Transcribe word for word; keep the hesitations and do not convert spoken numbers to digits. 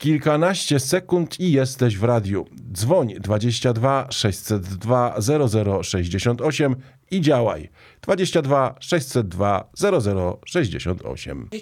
Kilkanaście sekund i jesteś w radiu. Dzwoń dwadzieścia dwa sześćset dwa zero zero sześćdziesiąt osiem i działaj. dwadzieścia dwa sześćset dwa zero zero sześćdziesiąt osiem.